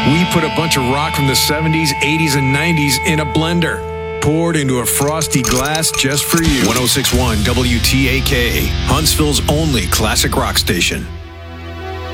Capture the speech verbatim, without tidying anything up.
We put a bunch of rock from the seventies, eighties, and nineties in a blender, poured into a frosty glass just for you. one oh six point one W T A K, Huntsville's only classic rock station.